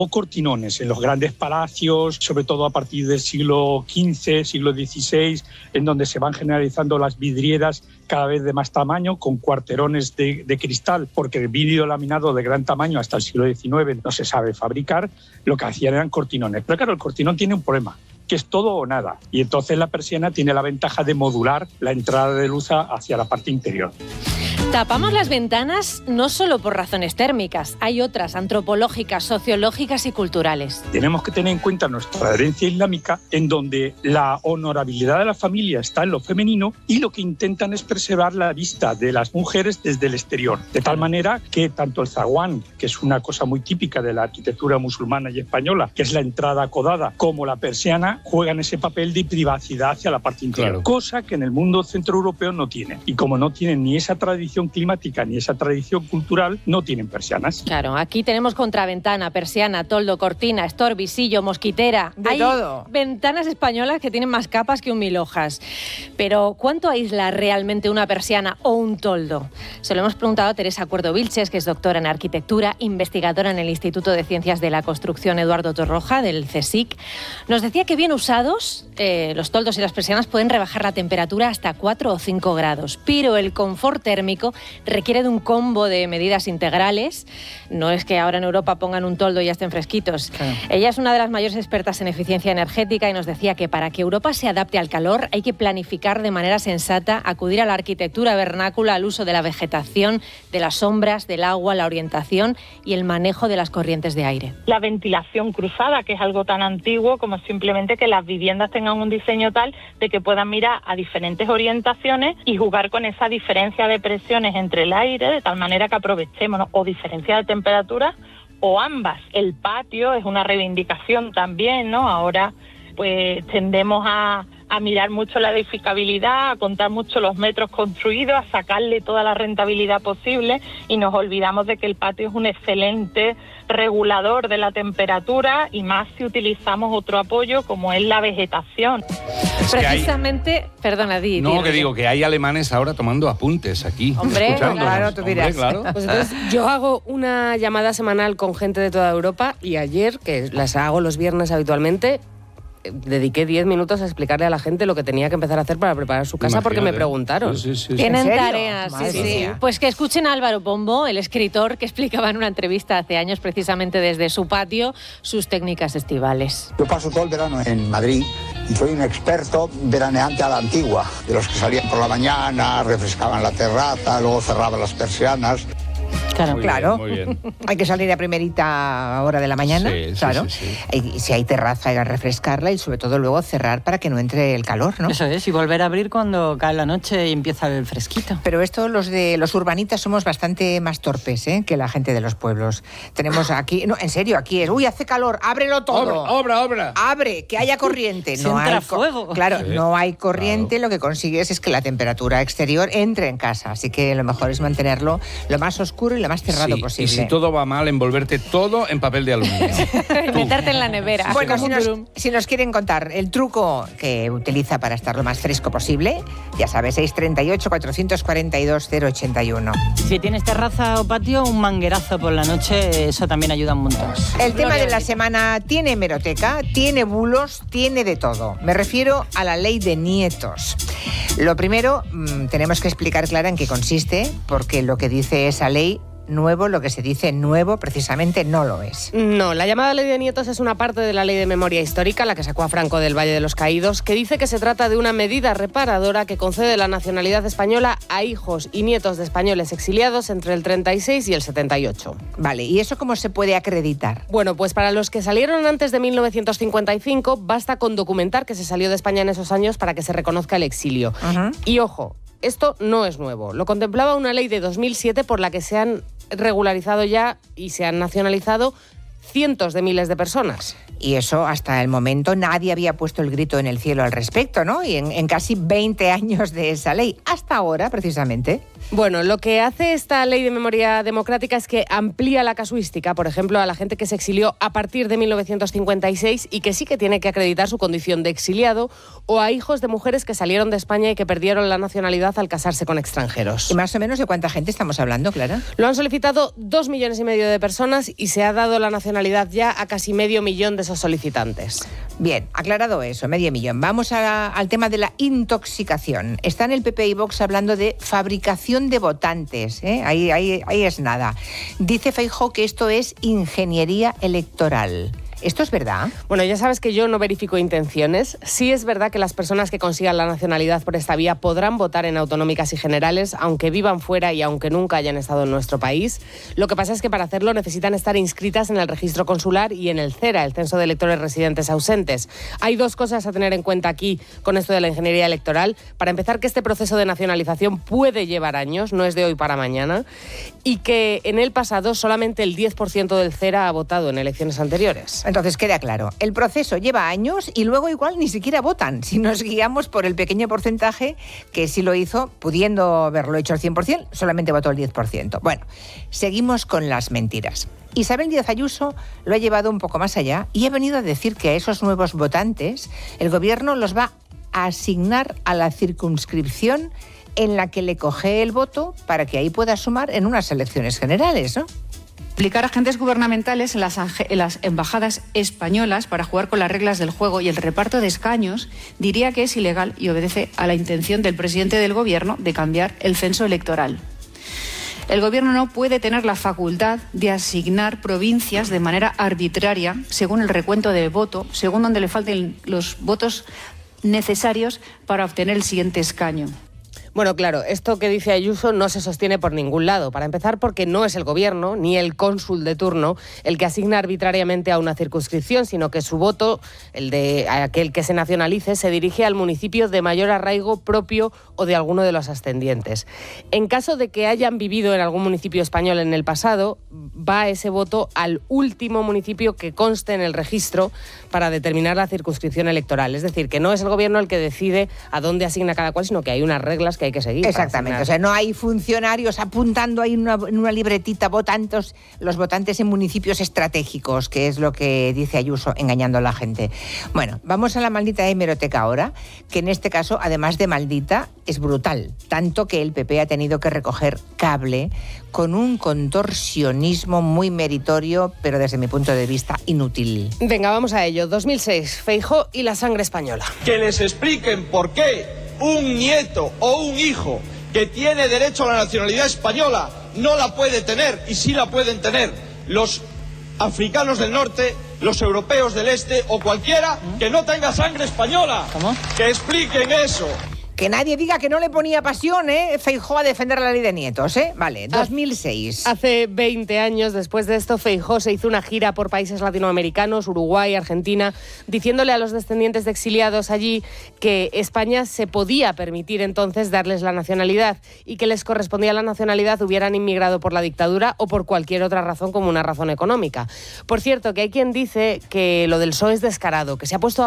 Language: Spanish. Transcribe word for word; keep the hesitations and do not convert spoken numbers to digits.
o cortinones en los grandes palacios, sobre todo a partir del siglo quince, siglo dieciséis, en donde se van generalizando las vidrieras cada vez de más tamaño, con cuarterones de, de cristal, porque el vidrio laminado de gran tamaño hasta el siglo diecinueve no se sabe fabricar. Lo que hacían eran cortinones. Pero claro, el cortinón tiene un problema, que es todo o nada. Y entonces la persiana tiene la ventaja de modular la entrada de luz hacia la parte interior. Tapamos las ventanas no solo por razones térmicas, hay otras antropológicas, sociológicas y culturales. Tenemos que tener en cuenta nuestra herencia islámica, en donde la honorabilidad de la familia está en lo femenino y lo que intentan es preservar la vista de las mujeres desde el exterior. De tal manera que tanto el zaguán, que es una cosa muy típica de la arquitectura musulmana y española, que es la entrada acodada, como la persiana, juegan ese papel de privacidad hacia la parte interior. Claro. Cosa que en el mundo centroeuropeo no tiene. Y como no tienen ni esa tradición climática ni esa tradición cultural, no tienen persianas. Claro, aquí tenemos contraventana, persiana, toldo, cortina, estor, visillo, mosquitera. De Hay todo. Ventanas españolas que tienen más capas que un mil hojas. Pero ¿cuánto aísla realmente una persiana o un toldo? Se lo hemos preguntado a Teresa Cuerdo Vilches, que es doctora en arquitectura, investigadora en el Instituto de Ciencias de la Construcción Eduardo Torroja, del CSIC. Nos decía que bien usados, eh, los toldos y las persianas pueden rebajar la temperatura hasta cuatro o cinco grados, pero el confort térmico requiere de un combo de medidas integrales. No es que ahora en Europa pongan un toldo y ya estén fresquitos. Claro. Ella es una de las mayores expertas en eficiencia energética y nos decía que para que Europa se adapte al calor hay que planificar de manera sensata, acudir a la arquitectura vernácula, al uso de la vegetación, de las sombras, del agua, la orientación y el manejo de las corrientes de aire. La ventilación cruzada, que es algo tan antiguo como simplemente que las viviendas tengan un diseño tal de que puedan mirar a diferentes orientaciones y jugar con esa diferencia de presión entre el aire, de tal manera que aprovechemos, ¿no? O diferencia de temperatura, o ambas. El patio es una reivindicación también, ¿no? Ahora pues tendemos a, a mirar mucho la edificabilidad, a contar mucho los metros construidos, a sacarle toda la rentabilidad posible y nos olvidamos de que el patio es un excelente regulador de la temperatura y más si utilizamos otro apoyo como es la vegetación. Es Precisamente, hay... perdona, di. No, di, que di. digo que hay alemanes ahora tomando apuntes aquí. Hombre, claro, tú dirás. Hombre, claro. Pues entonces, yo hago una llamada semanal con gente de toda Europa y ayer, que las hago los viernes habitualmente, dediqué diez minutos a explicarle a la gente lo que tenía que empezar a hacer para preparar su casa. Imagínate. Porque me preguntaron. Sí, sí, sí, Tienen ¿En serio? tareas, sí, sí, sí. Mía. Pues que escuchen a Álvaro Pombo, el escritor que explicaba en una entrevista hace años precisamente desde su patio sus técnicas estivales. Yo paso todo el verano en Madrid y soy un experto veraneante a la antigua, de los que salían por la mañana, refrescaban la terraza, luego cerraban las persianas. Claro, muy claro. Bien, muy bien. Hay que salir a primerita hora de la mañana, sí, claro. Sí, sí, sí. Y si hay terraza, ir a refrescarla y sobre todo luego cerrar para que no entre el calor, ¿no? Eso es, y volver a abrir cuando cae la noche y empieza el fresquito. Pero esto, los de los urbanitas somos bastante más torpes, ¿eh?, que la gente de los pueblos. Tenemos aquí, no, en serio, aquí es, uy, hace calor, ábrelo todo. Obra, obra, obra. Abre, que haya corriente. Se No entra hay co- fuego. Claro, Sí, no hay corriente, claro. lo que consigues es que la temperatura exterior entre en casa. Así que lo mejor es mantenerlo lo más oscuro y lo más cerrado Sí, posible. y si todo va mal, envolverte todo en papel de aluminio. meterte en la nevera. Bueno, como si un nos, durum. si nos quieren contar el truco que utiliza para estar lo más fresco posible, ya sabes, seis treinta y ocho, cuatrocientos cuarenta y dos, cero ochenta y uno. Si tienes terraza o patio, un manguerazo por la noche, eso también ayuda un montón. El tema de la semana tiene hemeroteca, tiene bulos, tiene de todo. Me refiero a la ley de nietos. Lo primero, mmm, tenemos que explicar, Clara, en qué consiste, porque lo que dice esa ley nuevo, lo que se dice nuevo, precisamente no lo es. No, la llamada Ley de Nietos es una parte de la Ley de Memoria Histórica, la que sacó a Franco del Valle de los Caídos, que dice que se trata de una medida reparadora que concede la nacionalidad española a hijos y nietos de españoles exiliados entre el treinta y seis y el setenta y ocho. Vale, ¿y eso cómo se puede acreditar? Bueno, pues para los que salieron antes de mil novecientos cincuenta y cinco, basta con documentar que se salió de España en esos años para que se reconozca el exilio. Uh-huh. Y ojo, esto no es nuevo. Lo contemplaba una ley de dos mil siete por la que se han regularizado ya y se han nacionalizado cientos de miles de personas. Y eso hasta el momento nadie había puesto el grito en el cielo al respecto, ¿no? Y en, en casi veinte años de esa ley, hasta ahora precisamente. Bueno, lo que hace esta ley de memoria democrática es que amplía la casuística, por ejemplo, a la gente que se exilió a partir de mil novecientos cincuenta y seis y que sí que tiene que acreditar su condición de exiliado, o a hijos de mujeres que salieron de España y que perdieron la nacionalidad al casarse con extranjeros. ¿Y más o menos de cuánta gente estamos hablando, Clara? Lo han solicitado dos millones y medio de personas y se ha dado la nacionalidad ya a casi medio millón de esos solicitantes. Bien, aclarado eso, medio millón. Vamos a, al tema de la intoxicación. Están el P P y Vox hablando de fabricación de votantes, ¿eh? ahí, ahí, ahí es nada. Dice Feijóo que esto es ingeniería electoral. ¿Esto es verdad? Bueno, ya sabes que yo no verifico intenciones. Sí es verdad que las personas que consigan la nacionalidad por esta vía podrán votar en autonómicas y generales, aunque vivan fuera y aunque nunca hayan estado en nuestro país. Lo que pasa es que para hacerlo necesitan estar inscritas en el registro consular y en el CERA, el Censo de Electores Residentes Ausentes. Hay dos cosas a tener en cuenta aquí con esto de la ingeniería electoral. Para empezar, que este proceso de nacionalización puede llevar años, no es de hoy para mañana, y que en el pasado solamente el diez por ciento del CERA ha votado en elecciones anteriores. Entonces, queda claro, el proceso lleva años y luego igual ni siquiera votan, si nos guiamos por el pequeño porcentaje que sí lo hizo, pudiendo haberlo hecho al cien por ciento, solamente votó el diez por ciento. Bueno, seguimos con las mentiras. Isabel Díaz Ayuso lo ha llevado un poco más allá y ha venido a decir que a esos nuevos votantes el gobierno los va a asignar a la circunscripción en la que le coge el voto para que ahí pueda sumar en unas elecciones generales, ¿no? Implicar agentes gubernamentales en las, en las embajadas españolas para jugar con las reglas del juego y el reparto de escaños, diría que es ilegal y obedece a la intención del presidente del Gobierno de cambiar el censo electoral. El Gobierno no puede tener la facultad de asignar provincias de manera arbitraria, según el recuento de voto, según donde le falten los votos necesarios para obtener el siguiente escaño. Bueno, claro, esto que dice Ayuso no se sostiene por ningún lado. Para empezar, porque no es el gobierno ni el cónsul de turno el que asigna arbitrariamente a una circunscripción, sino que su voto, el de aquel que se nacionalice, se dirige al municipio de mayor arraigo propio o de alguno de los ascendientes. En caso de que hayan vivido en algún municipio español en el pasado, va ese voto al último municipio que conste en el registro para determinar la circunscripción electoral. Es decir, que no es el gobierno el que decide a dónde asigna cada cual, sino que hay unas reglas que hay que seguir. Exactamente, o sea, no hay funcionarios apuntando ahí en una, en una libretita votantes, los votantes en municipios estratégicos, que es lo que dice Ayuso, engañando a la gente. Bueno, vamos a la maldita hemeroteca ahora, que en este caso, además de maldita, es brutal, tanto que el P P ha tenido que recoger cable con un contorsionismo muy meritorio, pero desde mi punto de vista inútil. Venga, vamos a ello. dos mil seis, Feijóo y la sangre española. Que les expliquen por qué un nieto o un hijo que tiene derecho a la nacionalidad española no la puede tener, y sí la pueden tener los africanos del norte, los europeos del este o cualquiera que no tenga sangre española. ¿Cómo? Que expliquen eso. Que nadie diga que no le ponía pasión, ¿eh? Feijóo a defender la ley de nietos, ¿eh? Vale, dos mil seis. Hace veinte años, después de esto, Feijóo se hizo una gira por países latinoamericanos, Uruguay, Argentina, diciéndole a los descendientes de exiliados allí que España se podía permitir entonces darles la nacionalidad y que les correspondía la nacionalidad hubieran inmigrado por la dictadura o por cualquier otra razón como una razón económica. Por cierto, que hay quien dice que lo del P S O E es descarado, que se ha puesto